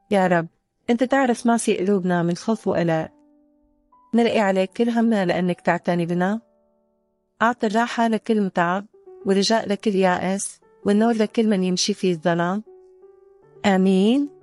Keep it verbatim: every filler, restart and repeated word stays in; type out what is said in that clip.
يا رب، أنت تعرف ما في قلوبنا من خوف وقلق، نلقي عليك كل همنا لأنك تعتني بنا. أعطي الراحة لكل متعب، ورجاء لكل يائس، والنور لكل من يمشي في الظلام. آمين.